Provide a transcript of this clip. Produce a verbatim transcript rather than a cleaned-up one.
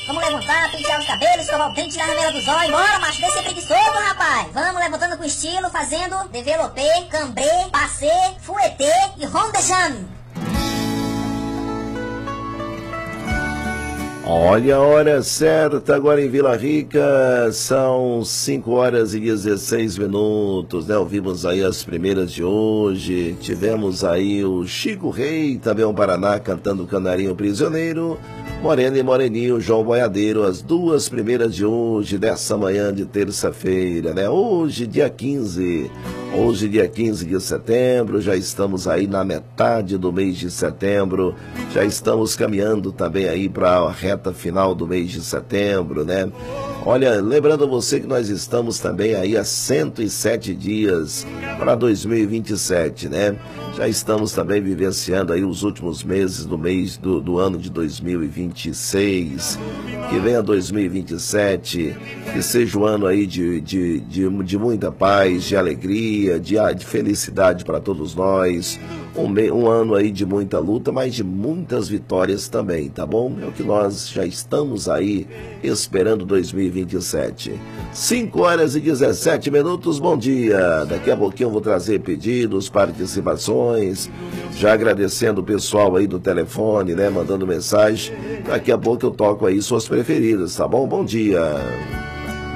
Vamos levantar, pentear os cabelos, escovar o dente, dar remela dos olhos. Bora, macho, desse é preguiçoso, rapaz. Vamos levantando com estilo, fazendo développé, cambré, passé, fouetté e rondejando. Olha a hora certa agora em Vila Rica, são cinco horas e dezesseis minutos, né? Ouvimos aí as primeiras de hoje, tivemos aí o Chico Rei, também o Paraná, cantando Canarinho Prisioneiro, Morena e Moreninho, João Boiadeiro, as duas primeiras de hoje, dessa manhã de terça-feira, né? Hoje, dia quinze, hoje, dia quinze de setembro, já estamos aí na metade do mês de setembro, já estamos caminhando também aí para a reta final do mês de setembro, né? Olha, lembrando você que nós estamos também aí há cento e sete dias para dois mil e vinte e sete, né? Já estamos também vivenciando aí os últimos meses do mês do, do ano de dois mil e vinte e seis. Que venha dois mil e vinte e sete, que seja um ano aí de, de, de, de muita paz, de alegria, de, de felicidade para todos nós. Um, um ano aí de muita luta, mas de muitas vitórias também, tá bom? É o que nós já estamos aí esperando dois mil e vinte e sete. cinco horas e dezessete minutos, bom dia. Daqui a pouquinho eu vou trazer pedidos, participações, já agradecendo o pessoal aí do telefone, né, mandando mensagem. Daqui a pouco eu toco aí suas preferidas, tá bom? Bom dia.